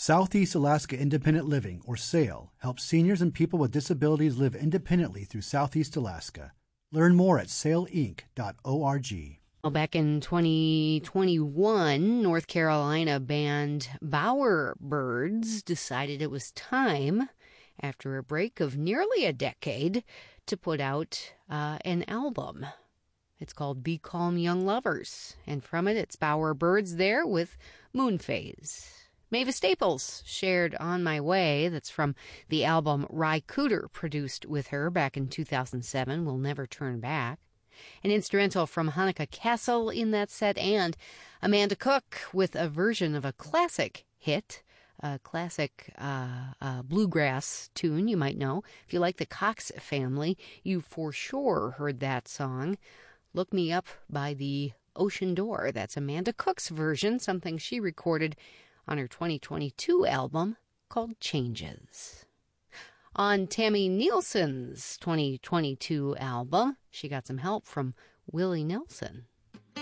Southeast Alaska Independent Living, or SAIL, helps seniors and people with disabilities live independently through Southeast Alaska. Learn more at sailinc.org. Well, back in 2021, North Carolina band Bowerbirds decided it was time, after a break of nearly a decade, to put out an album. It's called Be Calm Young Lovers, and from it's Bowerbirds there with Moonphase. Mavis Staples shared On My Way. That's from the album Ry Cooder produced with her back in 2007, We'll Never Turn Back. An instrumental from Hanukkah Castle in that set, and Amanda Cook with a version of a classic hit, a classic bluegrass tune you might know. If you like the Cox Family, you for sure heard that song. Look Me Up by the Ocean Door. That's Amanda Cook's version, something she recorded on her 2022 album called Changes. On Tammy Nielsen's 2022 album, she got some help from Willie Nelson.